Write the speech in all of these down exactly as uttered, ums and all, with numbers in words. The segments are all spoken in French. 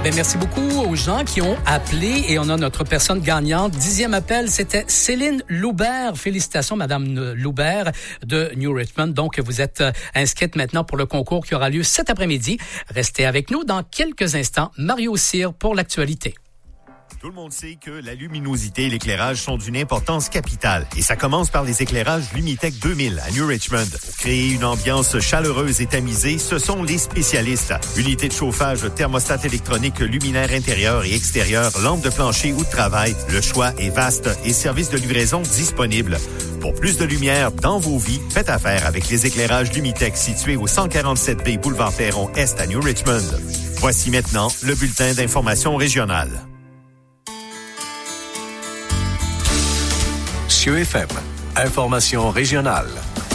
Bien, merci beaucoup aux gens qui ont appelé et on a notre personne gagnante. Dixième appel, c'était Céline Loubert. Félicitations, Madame Loubert de New Richmond. Donc, vous êtes inscrite maintenant pour le concours qui aura lieu cet après-midi. Restez avec nous dans quelques instants. Mario Cyr pour l'actualité. Tout le monde sait que la luminosité et l'éclairage sont d'une importance capitale. Et ça commence par les éclairages Lumitech deux mille à New Richmond. Pour créer une ambiance chaleureuse et tamisée, ce sont les spécialistes. Unité de chauffage, thermostat électronique, luminaire intérieur et extérieur, lampe de plancher ou de travail. Le choix est vaste et service de livraison disponible. Pour plus de lumière dans vos vies, faites affaire avec les éclairages Lumitech situés au cent quarante-sept B Boulevard Perron Est à New Richmond. Voici maintenant le bulletin d'information régionale. Cieux F M, information régionale.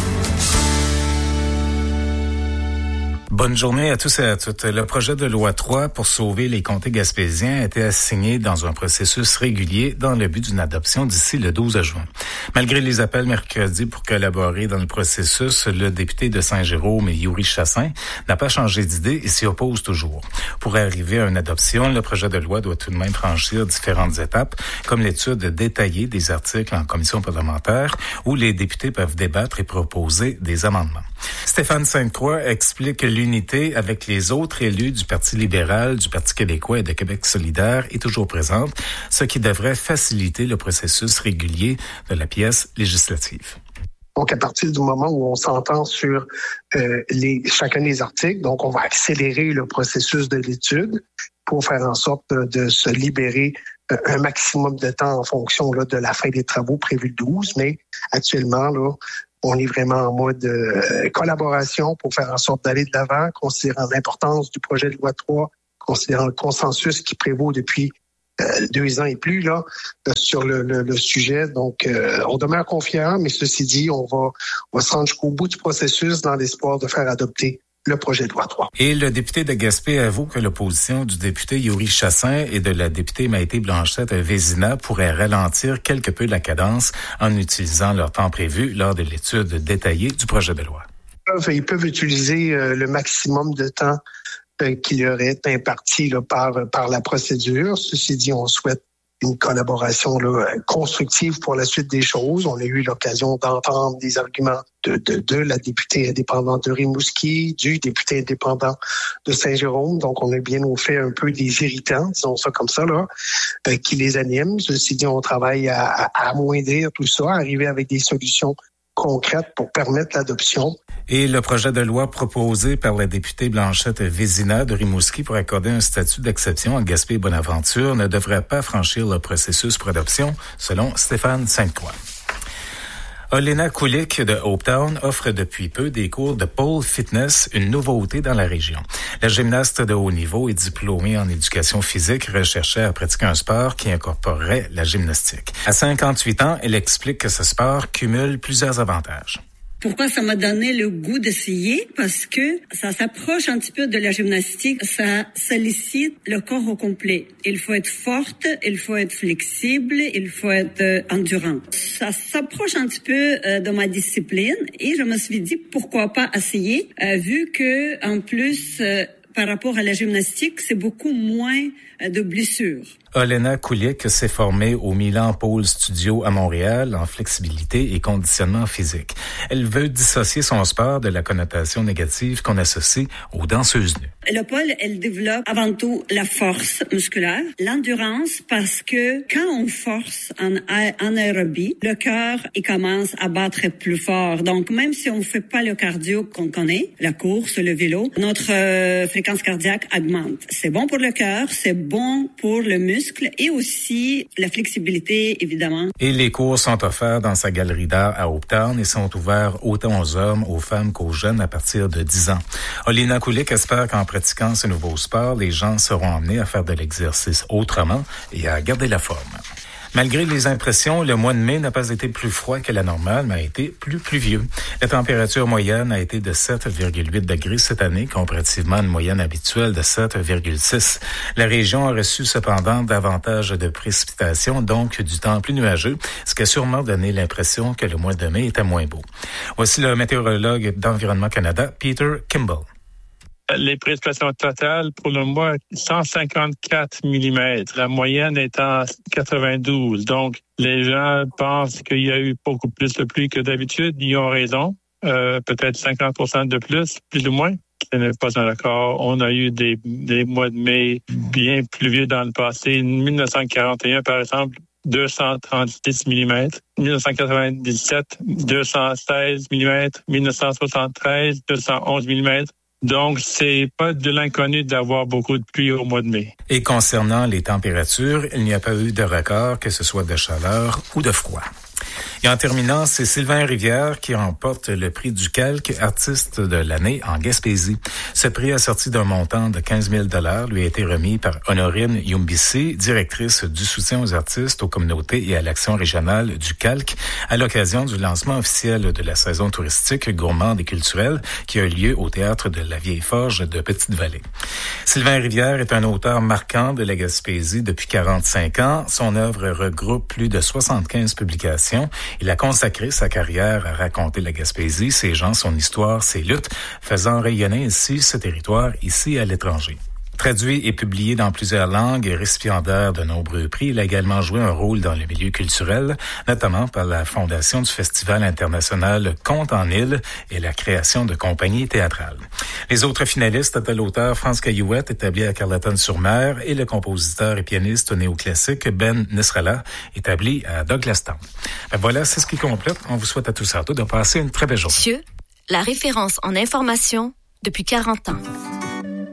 Bonne journée à tous et à toutes. Le projet de loi trois pour sauver les comtés gaspésiens a été assigné dans un processus régulier dans le but d'une adoption d'ici le douze juin. Malgré les appels mercredi pour collaborer dans le processus, le député de Saint-Jérôme, Yuri Chassin, n'a pas changé d'idée et s'y oppose toujours. Pour arriver à une adoption, le projet de loi doit tout de même franchir différentes étapes, comme l'étude détaillée des articles en commission parlementaire, où les députés peuvent débattre et proposer des amendements. Stéphane Sainte-Croix explique que l'unité avec les autres élus du Parti libéral, du Parti québécois et de Québec solidaire est toujours présente, ce qui devrait faciliter le processus régulier de la pièce législative. Donc, à partir du moment où on s'entend sur euh, les, chacun des articles, donc on va accélérer le processus de l'étude pour faire en sorte de, de se libérer euh, un maximum de temps en fonction là, de la fin des travaux prévus le douze. Mais actuellement, là, on est vraiment en mode euh, collaboration pour faire en sorte d'aller de l'avant, considérant l'importance du projet de loi trois, considérant le consensus qui prévaut depuis euh, deux ans et plus là euh, sur le, le, le sujet. Donc, euh, on demeure confiant, mais ceci dit, on va, on va se rendre jusqu'au bout du processus dans l'espoir de faire adopter le projet de loi trois. Et le député de Gaspé avoue que l'opposition du député Yuri Chassin et de la députée Maïté Blanchette-Vézina pourrait ralentir quelque peu la cadence en utilisant leur temps prévu lors de l'étude détaillée du projet de loi. Ils peuvent, ils peuvent utiliser euh, le maximum de temps euh, qui leur est imparti là, par, par la procédure. Ceci dit, on souhaite une collaboration là, constructive pour la suite des choses. On a eu l'occasion d'entendre des arguments de, de, de la députée indépendante de Rimouski, du député indépendant de Saint-Jérôme. Donc, on a bien au fait un peu des irritants, disons ça comme ça, là, euh, qui les animent. Ceci dit, on travaille à, à amoindrir tout ça, à arriver avec des solutions concrètes pour permettre l'adoption. Et le projet de loi proposé par la députée Blanchette Vézina de Rimouski pour accorder un statut d'exception à Gaspé-Bonaventure ne devrait pas franchir le processus pour adoption, selon Stéphane Sainte-Croix. Olena Kulik de Hopetown offre depuis peu des cours de pole fitness, une nouveauté dans la région. La gymnaste de haut niveau est diplômée en éducation physique, recherchait à pratiquer un sport qui incorporerait la gymnastique. À cinquante-huit ans, elle explique que ce sport cumule plusieurs avantages. Pourquoi ça m'a donné le goût d'essayer? Parce que ça s'approche un petit peu de la gymnastique. Ça sollicite le corps au complet. Il faut être forte, il faut être flexible, il faut être euh, endurant. Ça s'approche un petit peu euh, de ma discipline et je me suis dit pourquoi pas essayer, euh, vu que en plus euh, par rapport à la gymnastique, c'est beaucoup moins euh, de blessures. Olena Kulik s'est formée au Milan Pole Studio à Montréal en flexibilité et conditionnement physique. Elle veut dissocier son sport de la connotation négative qu'on associe aux danseuses nues. Le pole, elle développe avant tout la force musculaire, l'endurance, parce que quand on force en, en aérobie, le cœur, il commence à battre plus fort. Donc, même si on fait pas le cardio qu'on connaît, la course, le vélo, notre euh, fréquence cardiaque augmente. C'est bon pour le cœur, c'est bon pour le muscle, et aussi la flexibilité, évidemment. Et les cours sont offerts dans sa galerie d'art à Hopetown et sont ouverts autant aux hommes, aux femmes qu'aux jeunes à partir de dix ans. Olena Kulik espère qu'en pratiquant ce nouveau sport, les gens seront amenés à faire de l'exercice autrement et à garder la forme. Malgré les impressions, le mois de mai n'a pas été plus froid que la normale, mais a été plus pluvieux. La température moyenne a été de sept virgule huit degrés cette année, comparativement à une moyenne habituelle de sept virgule six. La région a reçu cependant davantage de précipitations, donc du temps plus nuageux, ce qui a sûrement donné l'impression que le mois de mai était moins beau. Voici le météorologue d'Environnement Canada, Peter Kimball. Les précipitations totales pour le mois, cent cinquante-quatre millimètres. La moyenne étant quatre-vingt-douze. Donc, les gens pensent qu'il y a eu beaucoup plus de pluie que d'habitude. Ils ont raison. Euh, peut-être cinquante pour cent de plus, plus ou moins. Ce n'est pas un record. On a eu des, des mois de mai bien pluvieux dans le passé. mille neuf cent quarante et un, par exemple, deux cent trente-six millimètres. mille neuf cent quatre-vingt-dix-sept, deux cent seize millimètres. mille neuf cent soixante-treize, deux cent onze millimètres. Donc, c'est pas de l'inconnu d'avoir beaucoup de pluie au mois de mai. Et concernant les températures, il n'y a pas eu de record, que ce soit de chaleur ou de froid. Et en terminant, c'est Sylvain Rivière qui remporte le prix du Calque artiste de l'année en Gaspésie. Ce prix assorti d'un montant de quinze mille dollars lui a été remis par Honorine Yumbisi, directrice du soutien aux artistes, aux communautés et à l'action régionale du Calque, à l'occasion du lancement officiel de la saison touristique gourmande et culturelle qui a eu lieu au théâtre de la Vieille Forge de Petite-Vallée. Sylvain Rivière est un auteur marquant de la Gaspésie depuis quarante-cinq ans. Son œuvre regroupe plus de soixante-quinze publications. Il a consacré sa carrière à raconter la Gaspésie, ses gens, son histoire, ses luttes, faisant rayonner ainsi ce territoire ici à l'étranger. Traduit et publié dans plusieurs langues et récipiendaire de nombreux prix, il a également joué un rôle dans le milieu culturel, notamment par la fondation du Festival international Contes en île et la création de compagnies théâtrales. Les autres finalistes étaient l'auteur France Caillouette, établi à Carleton-sur-Mer, et le compositeur et pianiste néoclassique Ben Nisrallah, établi à Douglastown. Ben voilà, c'est ce qui complète. On vous souhaite à tous et à toutes de passer une très belle journée. Monsieur, la référence en information depuis quarante ans.